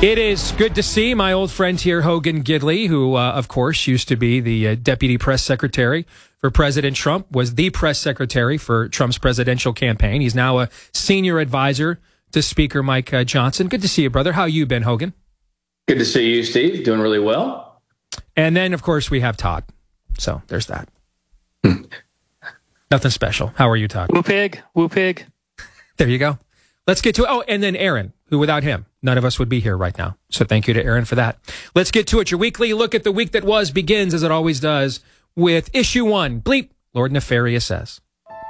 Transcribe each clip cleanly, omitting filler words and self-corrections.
It is good to see my old friend here, Hogan Gidley, who, of course, used to be the deputy press secretary for President Trump, was the press secretary for Trump's presidential campaign. He's now a senior advisor to Speaker Mike Johnson. Good to see you, brother. How you been, Hogan? Good to see you, Steve. Doing really well. And then, of course, we have Todd. So there's that. Nothing special. How are you, Todd? Woo pig. Woo pig. There you go. Let's get to it. Oh, and then Aaron, who without him, none of us would be here right now. So thank you to Aaron for that. Let's get to it. Your weekly look at the week that was begins, as it always does, with issue 1. Bleep, Lord Nefarious says.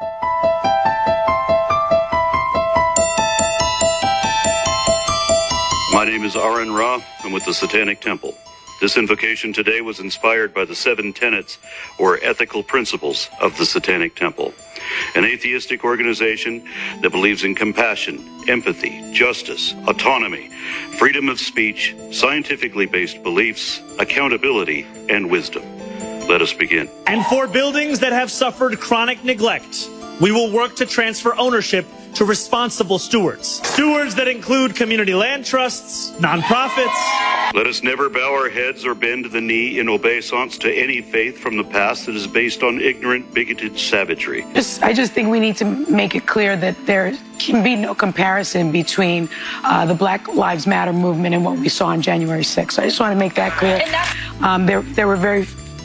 My name is Aaron Ra. I'm with the Satanic Temple. This invocation today was inspired by the 7 tenets or ethical principles of the Satanic Temple, an atheistic organization that believes in compassion, empathy, justice, autonomy, freedom of speech, scientifically based beliefs, accountability, and wisdom. Let us begin. And for buildings that have suffered chronic neglect, we will work to transfer ownership to responsible stewards. Stewards that include community land trusts, nonprofits. Let us never bow our heads or bend the knee in obeisance to any faith from the past that is based on ignorant, bigoted savagery. I just think we need to make it clear that there can be no comparison between the Black Lives Matter movement and what we saw on January 6th. So I just want to make that clear. There were very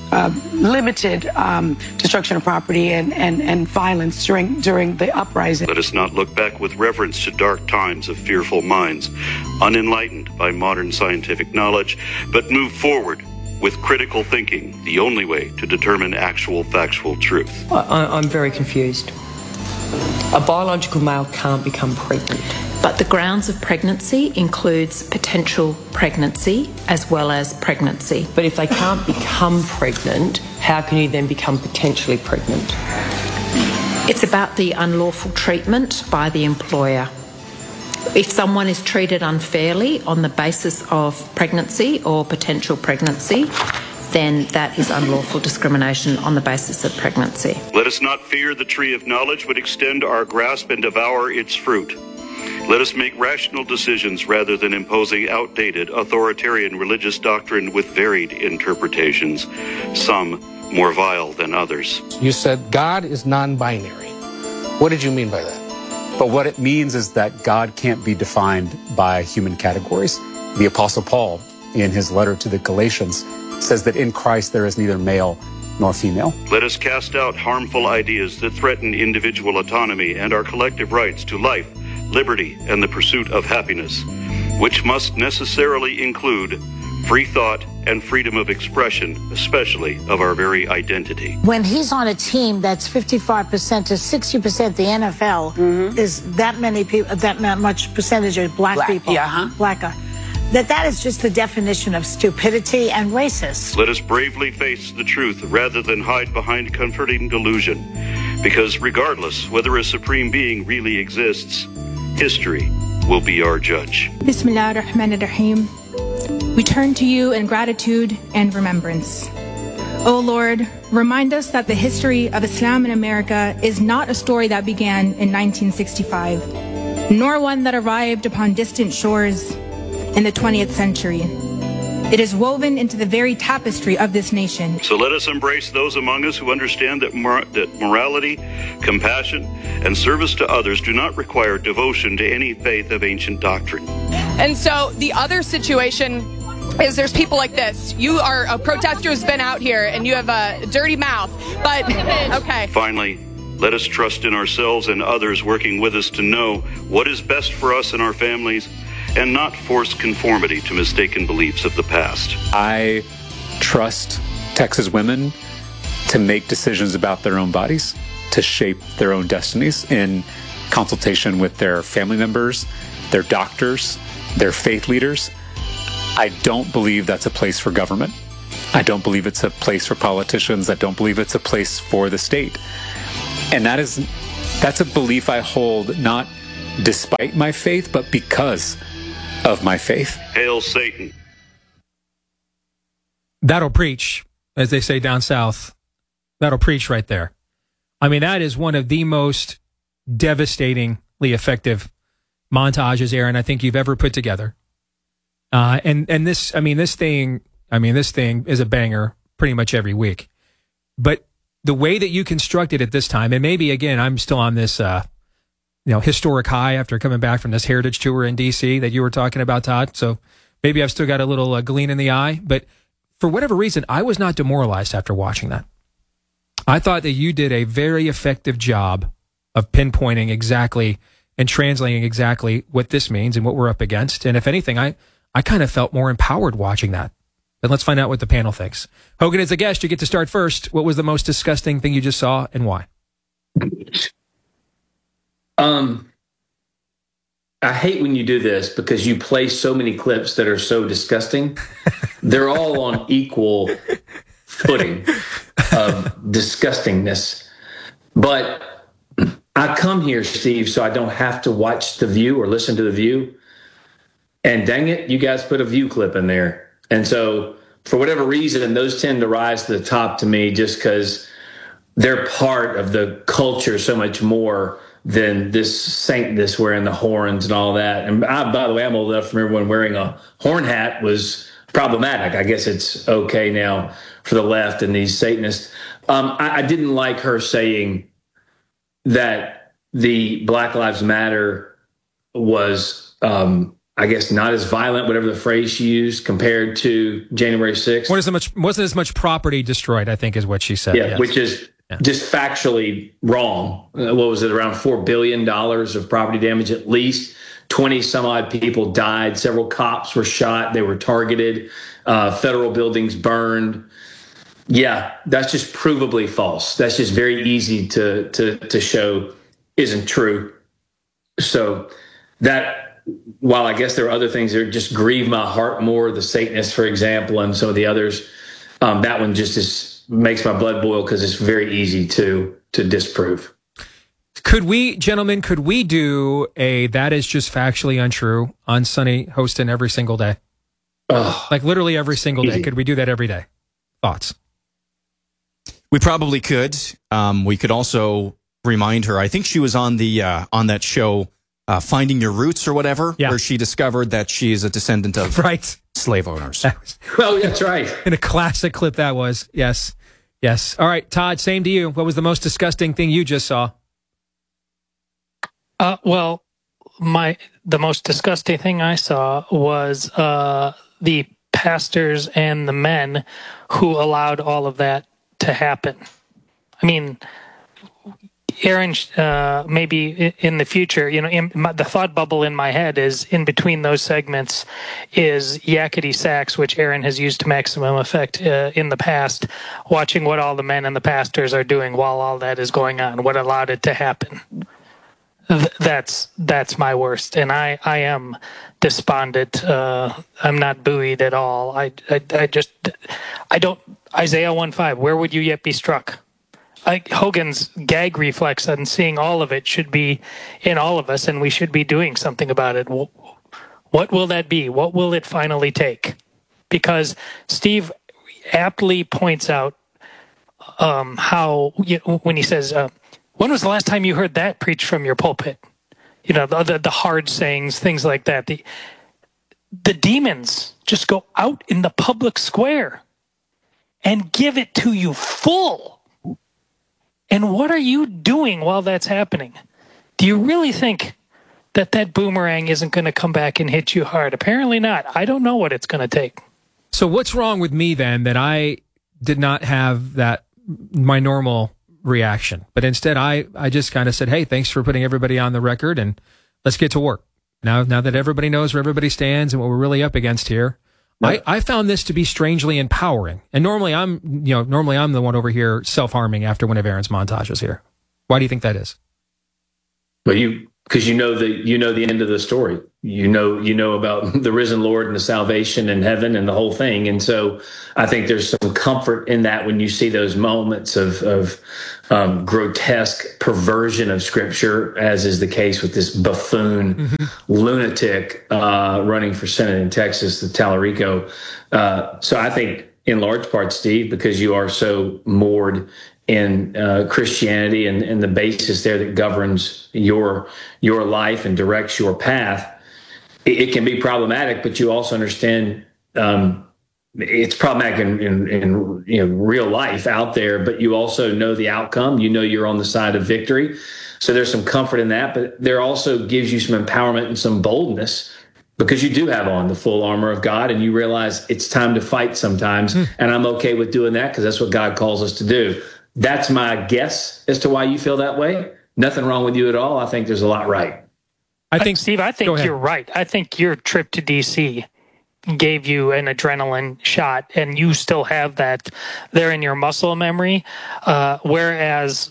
limited destruction of property and violence during the uprising. Let us not look back with reverence to dark times of fearful minds, unenlightened by modern scientific knowledge, but move forward with critical thinking, the only way to determine actual factual truth. I'm very confused. A biological male can't become pregnant. But the grounds of pregnancy includes potential pregnancy as well as pregnancy. But if they can't become pregnant, how can you then become potentially pregnant? It's about the unlawful treatment by the employer. If someone is treated unfairly on the basis of pregnancy or potential pregnancy, then that is unlawful discrimination on the basis of pregnancy. Let us not fear the tree of knowledge, but extend our grasp and devour its fruit. Let us make rational decisions rather than imposing outdated, authoritarian religious doctrine with varied interpretations, some more vile than others. You said God is non-binary. What did you mean by that? But what it means is that God can't be defined by human categories. The Apostle Paul, in his letter to the Galatians, says that in Christ there is neither male nor female. Let us cast out harmful ideas that threaten individual autonomy and our collective rights to life, liberty, and the pursuit of happiness, which must necessarily include free thought and freedom of expression, especially of our very identity. When he's on a team that's 55% to 60% the NFL is that many people, that much percentage of black people, black guy. That is just the definition of stupidity and racist. Let us bravely face the truth rather than hide behind comforting delusion, because regardless whether a supreme being really exists, history will be our judge. Bismillah ar-Rahman ar-Rahim. We turn to you in gratitude and remembrance. O Lord, remind us that the history of Islam in America is not a story that began in 1965, nor one that arrived upon distant shores in the 20th century. It is woven into the very tapestry of this nation. So let us embrace those among us who understand that morality, compassion, and service to others do not require devotion to any faith of ancient doctrine. And so the other situation is there's people like this. You are a protester who's been out here and you have a dirty mouth, but okay. Finally, let us trust in ourselves and others working with us to know what is best for us and our families, and not force conformity to mistaken beliefs of the past. I trust Texas women to make decisions about their own bodies, to shape their own destinies in consultation with their family members, their doctors, their faith leaders. I don't believe that's a place for government. I don't believe it's a place for politicians. I don't believe it's a place for the state. And that's a belief I hold not despite my faith, but because of my faith. Hail Satan. That'll preach, as they say down south. That'll preach right there. I mean, that is one of the most devastatingly effective montages, Aaron, I think you've ever put together. And this thing is a banger pretty much every week. But the way that you constructed it this time, and maybe again, I'm still on this, historic high after coming back from this heritage tour in DC that you were talking about, Todd. So maybe I've still got a little gleam in the eye, but for whatever reason, I was not demoralized after watching that. I thought that you did a very effective job of pinpointing exactly and translating exactly what this means and what we're up against. And if anything, I kind of felt more empowered watching that. But let's find out what the panel thinks. Hogan, as a guest, you get to start first. What was the most disgusting thing you just saw and why? I hate when you do this because you play so many clips that are so disgusting. They're all on equal footing of disgustingness. But I come here, Steve, so I don't have to watch The View or listen to The View. And dang it, you guys put a View clip in there. And so for whatever reason, those tend to rise to the top to me just because they're part of the culture so much more than this saintness wearing the horns and all that. And by the way, I'm old enough to remember when wearing a horn hat was problematic. I guess it's okay now for the left and these Satanists. I didn't like her saying that the Black Lives Matter was, I guess, not as violent, whatever the phrase she used, compared to January 6th. Wasn't as much property destroyed, I think is what she said. Yeah, yes. Which is just factually wrong. What was it, around $4 billion of property damage at least? 20 some odd people died. Several cops were shot. They were targeted. Federal buildings burned. Yeah, that's just provably false. That's just very easy to show isn't true. So that, while I guess there are other things that just grieve my heart more, the Satanists, for example, and some of the others, that one just makes my blood boil because it's very easy to disprove. Could we do a that is just factually untrue on Sonny Hostin every single day? Like literally every single day. Could we do that every day? Thoughts? We probably could. We could also remind her. I think she was on the on that show, Finding Your Roots or whatever, where she discovered that she is a descendant of slave owners. Well, that's right. In a classic clip that was. Yes. All right, Todd, same to you. What was the most disgusting thing you just saw? Well, the most disgusting thing I saw was the pastors and the men who allowed all of that to happen. I mean, Aaron, maybe in the future, the thought bubble in my head is in between those segments is yakety sax, which Aaron has used to maximum effect in the past, watching what all the men and the pastors are doing while all that is going on, what allowed it to happen. That's my worst, and I am despondent. I'm not buoyed at all. I don't. Isaiah 1:5. Where would you yet be struck? Hogan's gag reflex on seeing all of it should be in all of us, and we should be doing something about it. What will that be? What will it finally take? Because Steve aptly points out how when he says. When was the last time you heard that preached from your pulpit? The hard sayings, things like that. The demons just go out in the public square and give it to you full. And what are you doing while that's happening? Do you really think that boomerang isn't going to come back and hit you hard? Apparently not. I don't know what it's going to take. So what's wrong with me then that I did not have my normal reaction, but instead I just kind of said, hey, thanks for putting everybody on the record and let's get to work. Now that everybody knows where everybody stands and what we're really up against here, I found this to be strangely empowering. And normally I'm the one over here self-harming after one of Aaron's montages here. Why do you think that is? Well, because you know the end of the story. You know about the risen Lord and the salvation and heaven and the whole thing. And so I think there's some comfort in that when you see those moments of grotesque perversion of Scripture, as is the case with this buffoon lunatic running for Senate in Texas, the Tallarico. So I think in large part, Steve, because you are so moored in Christianity and the basis there that governs your life and directs your path, it can be problematic, but you also understand it's problematic in real life out there, but you also know the outcome. You know you're on the side of victory. So there's some comfort in that, but there also gives you some empowerment and some boldness because you do have on the full armor of God and you realize it's time to fight sometimes. And I'm okay with doing that because that's what God calls us to do. That's my guess as to why you feel that way. Nothing wrong with you at all. I think there's a lot right. I think, Steve, you're right. I think your trip to D.C. gave you an adrenaline shot, and you still have that there in your muscle memory, whereas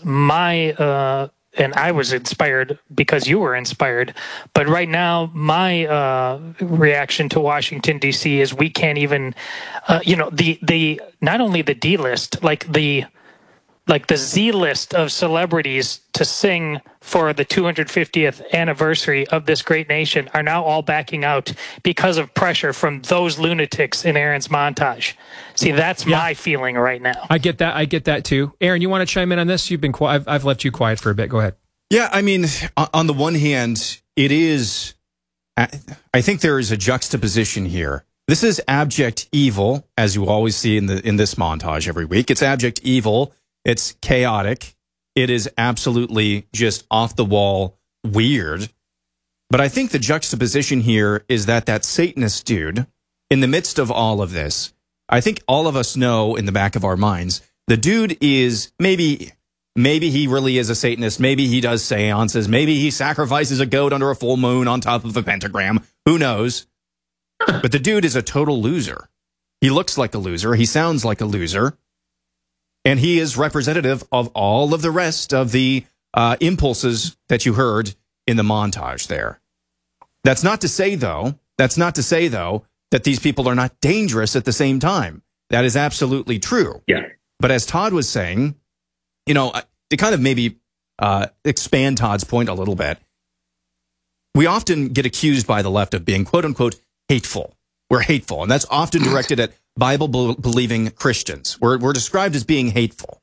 and I was inspired because you were inspired. But right now, my reaction to Washington, D.C. is we can't even, the not only the D list, like the Z list of celebrities to sing for the 250th anniversary of this great nation are now all backing out because of pressure from those lunatics in Aaron's montage. See, that's my feeling right now. I get that too. Aaron, you want to chime in on this? You've been quiet. I've left you quiet for a bit. Go ahead. Yeah, I mean, on the one hand, it is, I think there is a juxtaposition here. This is abject evil, as you always see in this montage every week. It's abject evil. It's chaotic. It is absolutely just off the wall weird. But I think the juxtaposition here is that Satanist dude, in the midst of all of this, I think all of us know in the back of our minds, the dude is maybe he really is a Satanist. Maybe he does seances. Maybe he sacrifices a goat under a full moon on top of a pentagram. Who knows? But the dude is a total loser. He looks like a loser. He sounds like a loser. And he is representative of all of the rest of the impulses that you heard in the montage there. That's not to say, though, that these people are not dangerous at the same time. That is absolutely true. Yeah. But as Todd was saying, to kind of maybe expand Todd's point a little bit, we often get accused by the left of being, quote unquote, hateful. We're hateful. And that's often directed at Bible-believing Christians. We're described as being hateful.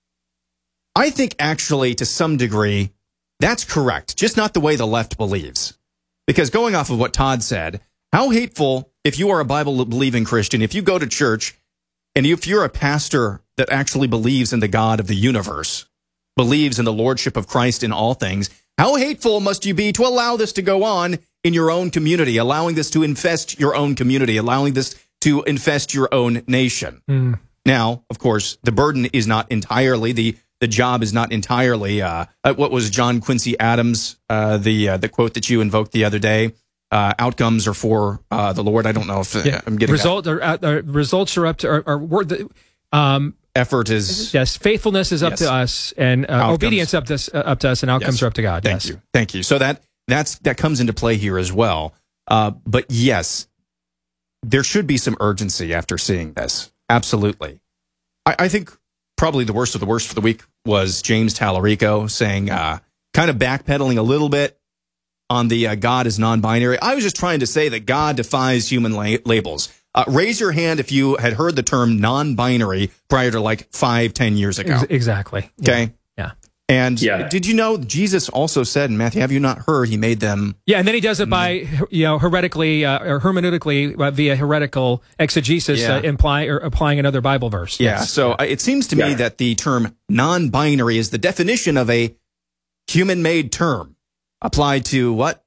I think actually, to some degree, that's correct, just not the way the left believes. Because going off of what Todd said, how hateful, if you are a Bible-believing Christian, if you go to church, and if you're a pastor that actually believes in the God of the universe, believes in the lordship of Christ in all things, how hateful must you be to allow this to go on in your own community, allowing this to infest your own community, allowing this to infest your own nation? Now, of course, the burden is not entirely, the job is not entirely, what was John Quincy Adams, the quote that you invoked the other day? Outcomes are for the Lord. I don't know if I'm getting results are up to effort is faithfulness is up to us, and obedience up to us, and outcomes are up to God. Thank you. So that comes into play here as well. But yes, there should be some urgency after seeing this. Absolutely. I think probably the worst of the worst for the week was James Tallarico saying, kind of backpedaling a little bit on the God is non-binary. I was just trying to say that God defies human labels. Raise your hand if you had heard the term non-binary prior to like 5-10 years ago. Exactly. Okay. Yeah. And did you know Jesus also said, Matthew, have you not heard he made them? Yeah, and then he does it by heretically or hermeneutically via heretical exegesis, applying another Bible verse. Yeah. So it seems to me that the term non-binary is the definition of a human-made term applied to what?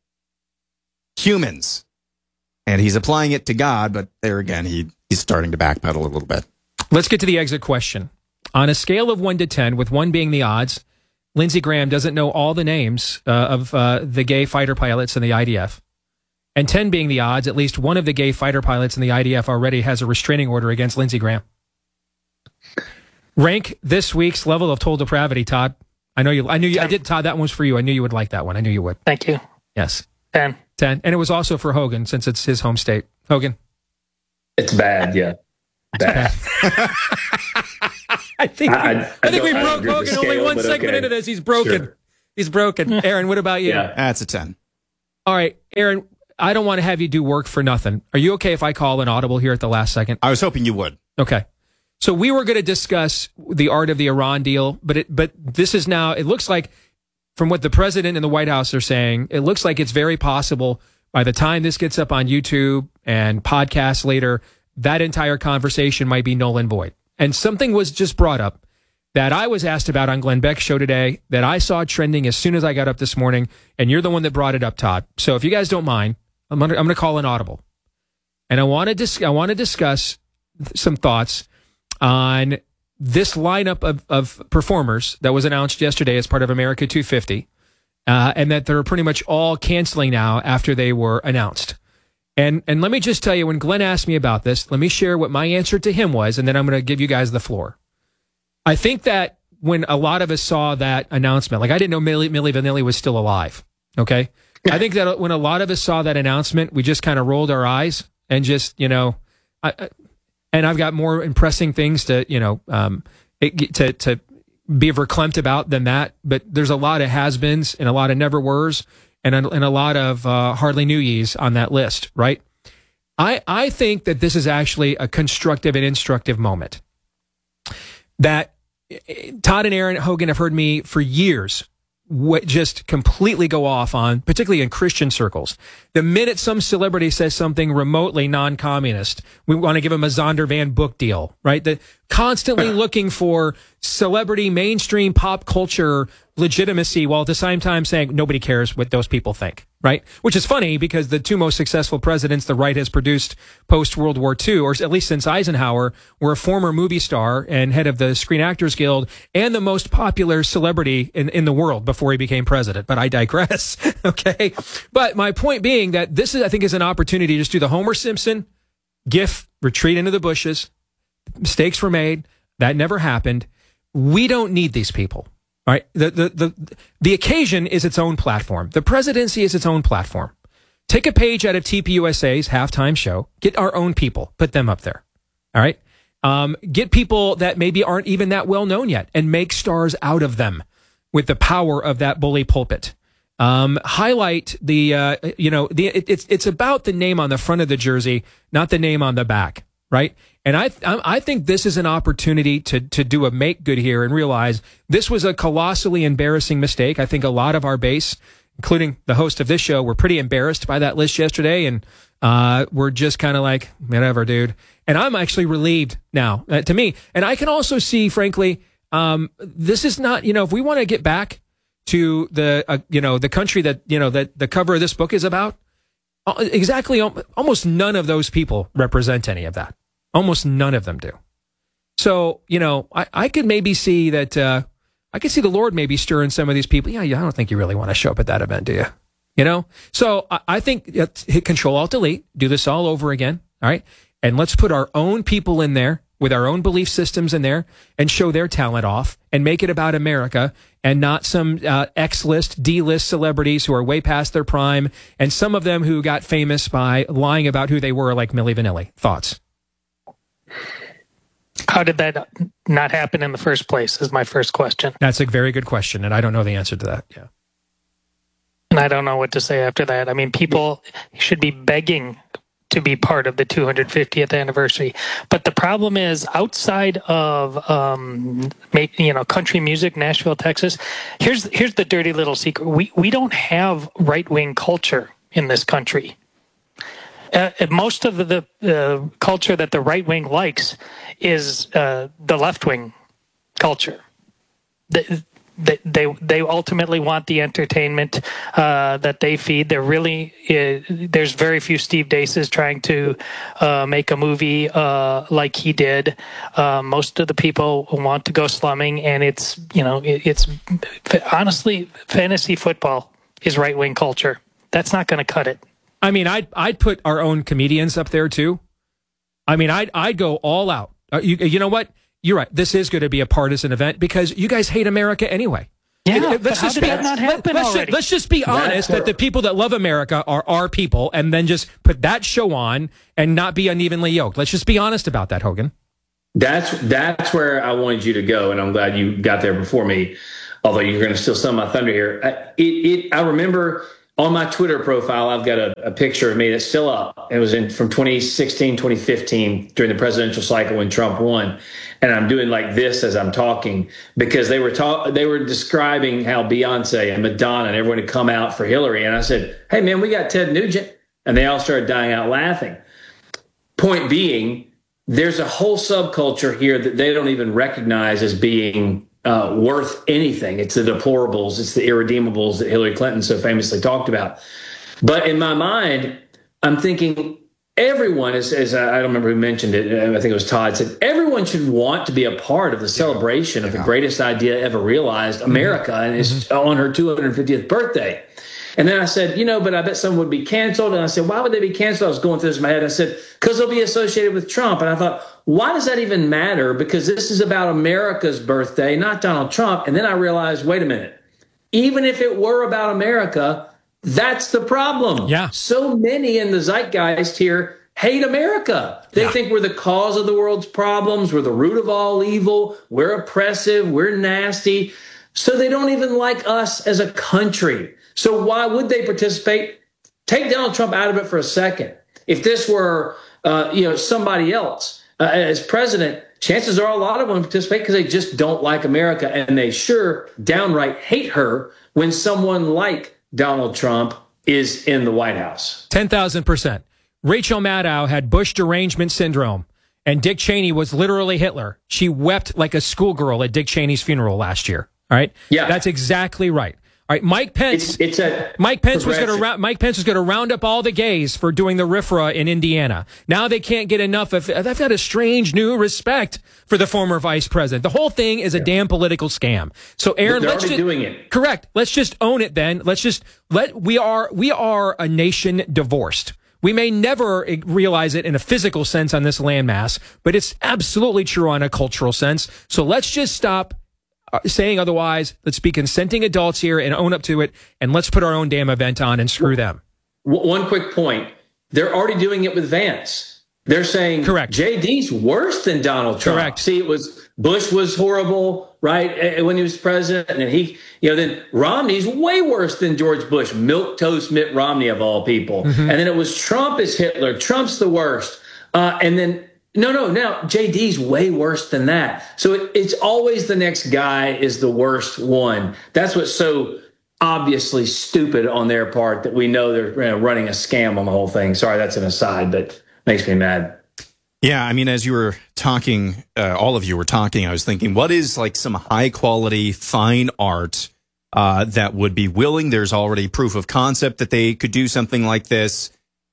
Humans. And he's applying it to God, but there again, he's starting to backpedal a little bit. Let's get to the exit question. On a scale of 1 to 10, with 1 being the odds, Lindsey Graham doesn't know all the names of the gay fighter pilots in the IDF. And 10 being the odds, at least one of the gay fighter pilots in the IDF already has a restraining order against Lindsey Graham. Rank this week's level of total depravity, Todd. I did, Todd, that one was for you. I knew you would like that one. I knew you would. Thank you. Yes. 10. And it was also for Hogan, since it's his home state. Hogan? It's bad, yeah. Bad. I think we broke Hogan only one segment into this. He's broken. Sure. He's broken. Aaron, what about you? Yeah, that's a 10. All right, Aaron, I don't want to have you do work for nothing. Are you okay if I call an audible here at the last second? I was hoping you would. Okay. So we were going to discuss the art of the Iran deal, but this is now, it looks like, from what the president and the White House are saying, it looks like it's very possible by the time this gets up on YouTube and podcasts later, that entire conversation might be null and void. And something was just brought up that I was asked about on Glenn Beck's show today that I saw trending as soon as I got up this morning, and you're the one that brought it up, Todd. So if you guys don't mind, I'm gonna call an audible. And I want to discuss some thoughts on this lineup of performers that was announced yesterday as part of America 250, and that they're pretty much all canceling now after they were announced. And let me just tell you, when Glenn asked me about this, let me share what my answer to him was, and then I'm going to give you guys the floor. I think that when a lot of us saw that announcement, like I didn't know Milli Vanilli was still alive, okay? I think that when a lot of us saw that announcement, we just kind of rolled our eyes and just, and I've got more impressing things to, to be verklempt about than that. But there's a lot of has-beens and a lot of never-weres and a lot of hardly knew ye's on that list, right? I think that this is actually a constructive and instructive moment. That Todd and Aaron Hogan have heard me for years just completely go off on, particularly in Christian circles. The minute some celebrity says something remotely non-communist, we want to give them a Zondervan book deal, right? The constantly looking for celebrity, mainstream pop culture legitimacy, while at the same time saying nobody cares what those people think, right? Which is funny because the two most successful presidents the right has produced post-World War II, or at least since Eisenhower, were a former movie star and head of the Screen Actors Guild and the most popular celebrity in the world before he became president. But I digress, okay? But my point being that this is, I think, is an opportunity to just do the Homer Simpson gif, retreat into the bushes. Mistakes were made. That never happened. We don't need these people. All right. The occasion is its own platform. The presidency is its own platform. Take a page out of TPUSA's halftime show. Get our own people. Put them up there. All right. Get people that maybe aren't even that well known yet and make stars out of them with the power of that bully pulpit. Highlight it's about the name on the front of the jersey, not the name on the back. Right. And I think this is an opportunity to do a make good here and realize this was a colossally embarrassing mistake. I think a lot of our base, including the host of this show, were pretty embarrassed by that list yesterday. And we're just kind of like, whatever, dude. And I'm actually relieved now to me. And I can also see, frankly, this is not, if we want to get back to the country that the cover of this book is about, exactly almost none of those people represent any of that. Almost none of them do. So, I could maybe see that, I could see the Lord maybe stirring some of these people. Yeah, I don't think you really want to show up at that event, do you? So I think hit Control-Alt-Delete, do this all over again. All right. And let's put our own people in there with our own belief systems in there and show their talent off and make it about America and not some X-list, D-list celebrities who are way past their prime and some of them who got famous by lying about who they were, like Milli Vanilli. Thoughts? How did that not happen in the first place is my first question. That's a very good question, and I don't know the answer to that. Yeah. And I don't know what to say after that. I mean, people should be begging to be part of the 250th anniversary. But the problem is, outside of country music, Nashville, Texas, here's the dirty little secret. We don't have right-wing culture in this country. Most of the culture that the right wing likes is the left wing culture. They ultimately want the entertainment that they feed. There's very few Steve Daces trying to make a movie like he did. Most of the people want to go slumming, and it's honestly, fantasy football is right wing culture. That's not going to cut it. I mean, I'd put our own comedians up there too. I mean, I'd go all out. You know what? You're right. This is going to be a partisan event because you guys hate America anyway. Yeah, how did that not happen already? Let's just be honest that the people that love America are our people, and then just put that show on and not be unevenly yoked. Let's just be honest about that, Hogan. That's where I wanted you to go, and I'm glad you got there before me. Although you're going to steal some of my thunder here. I remember. On my Twitter profile, I've got a picture of me that's still up. It was from 2016, 2015 during the presidential cycle when Trump won. And I'm doing like this as I'm talking because they were describing how Beyonce and Madonna and everyone had come out for Hillary. And I said, hey, man, we got Ted Nugent. And they all started dying out laughing. Point being, there's a whole subculture here that they don't even recognize as being worth anything. It's the deplorables, it's the irredeemables that Hillary Clinton so famously talked about. But in my mind, I'm thinking everyone, as I don't remember who mentioned it, I think it was Todd, said everyone should want to be a part of the celebration of the greatest idea ever realized, America, and it's on her 250th birthday. And then I said, but I bet someone would be canceled. And I said, why would they be canceled? I was going through this in my head. I said, because they'll be associated with Trump. And I thought, why does that even matter? Because this is about America's birthday, not Donald Trump. And then I realized, wait a minute, even if it were about America, that's the problem. Yeah. So many in the zeitgeist here hate America. They think we're the cause of the world's problems. We're the root of all evil. We're oppressive. We're nasty. So they don't even like us as a country. So why would they participate? Take Donald Trump out of it for a second. If this were, somebody else as president, chances are a lot of them participate because they just don't like America, and they sure downright hate her when someone like Donald Trump is in the White House. 10,000%. Rachel Maddow had Bush derangement syndrome, and Dick Cheney was literally Hitler. She wept like a schoolgirl at Dick Cheney's funeral last year. All right? Yeah. That's exactly right. All right, Mike Pence. Mike Pence was going to round up all the gays for doing the RFRA in Indiana. Now they can't get enough of. They've got a strange new respect for the former vice president. The whole thing is a damn political scam. So, Aaron, they're already doing it. Correct. Let's just own it. Then we are a nation divorced. We may never realize it in a physical sense on this landmass, but it's absolutely true on a cultural sense. So let's just stop saying otherwise. Let's be consenting adults here and own up to it, and let's put our own damn event on and screw them. One quick point. They're already doing it with Vance. They're saying JD's worse than Donald Trump. Correct. See, Bush was horrible, right, when he was president, and then Romney's way worse than George Bush, milquetoast Mitt Romney of all people. And then it was Trump is Hitler. Trump's the worst. And then now JD's way worse than that. So it's always the next guy is the worst one. That's what's so obviously stupid on their part, that we know they're running a scam on the whole thing. Sorry, that's an aside, but makes me mad. Yeah, I mean, as you were talking, all of you were talking, I was thinking, what is like some high quality fine art that would be willing? There's already proof of concept that they could do something like this.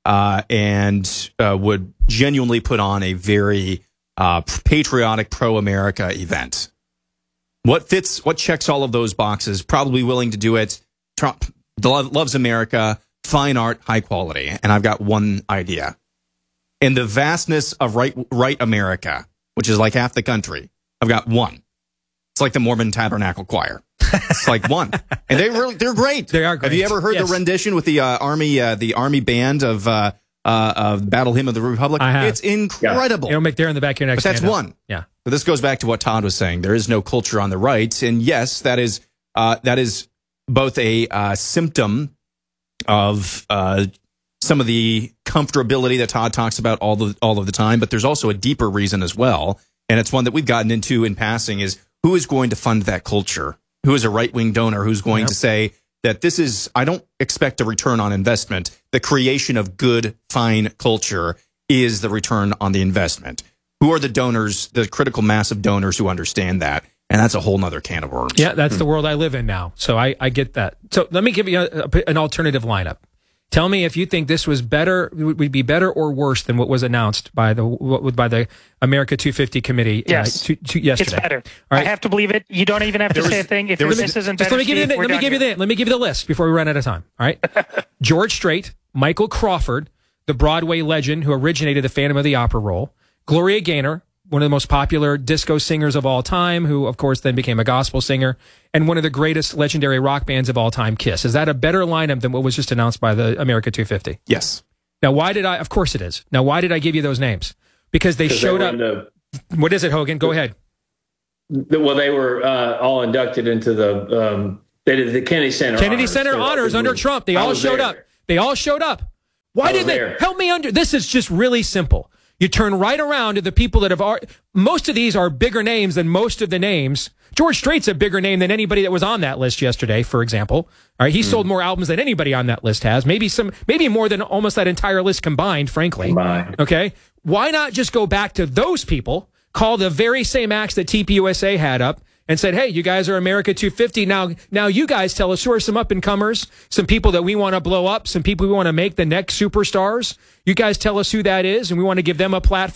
And would genuinely put on a very patriotic, pro-America event. What checks all of those boxes? Probably willing to do it. Trump loves America, fine art, high quality. And I've got one idea. In the vastness of right America, which is like half the country, I've got one. It's like the Mormon Tabernacle Choir. It's like one, and they're great. They are great. Have you ever heard the rendition with the army band of Battle Hymn of the Republic? I have. It's incredible. It'll make there in the back of your next. But that's one. Yeah. So this goes back to what Todd was saying. There is no culture on the right, and yes, that is both a symptom of some of the comfortability that Todd talks about all of the time. But there's also a deeper reason as well, and it's one that we've gotten into in passing: is who is going to fund that culture? Who is a right-wing donor who's going to say that this is, I don't expect a return on investment. The creation of good, fine culture is the return on the investment. Who are the donors, the critical mass of donors who understand that? And that's a whole nother can of worms. Yeah, that's the world I live in now. So I get that. So let me give you an alternative lineup. Tell me if you think this was better, would be better or worse than what was announced by the America 250 committee yesterday. It's better. All right. I have to believe it. You don't even have to say a thing. If this isn't better, let me give you the list before we run out of time. All right. George Strait, Michael Crawford, the Broadway legend who originated the Phantom of the Opera role, Gloria Gaynor, one of the most popular disco singers of all time, who, of course, then became a gospel singer, and one of the greatest legendary rock bands of all time, Kiss. Is that a better lineup than what was just announced by the America 250? Yes. Now, of course it is. Now, why did I give you those names? Because they showed up. What is it, Hogan? Go ahead. Well, they were all inducted into the Kennedy Center. Kennedy Center honors under Trump. They all showed up. They all showed up. Why did they help me under? This is just really simple. You turn right around to the people that have most of these are bigger names than most of the names. George Strait's a bigger name than anybody that was on that list yesterday, for example. All right, he sold more albums than anybody on that list has. Maybe more than almost that entire list combined, frankly. Okay? Why not just go back to those people, call the very same acts that TPUSA had up, and said, hey, you guys are America 250. Now you guys tell us who are some up-and-comers, some people that we want to blow up, some people we want to make the next superstars. You guys tell us who that is, and we want to give them a platform.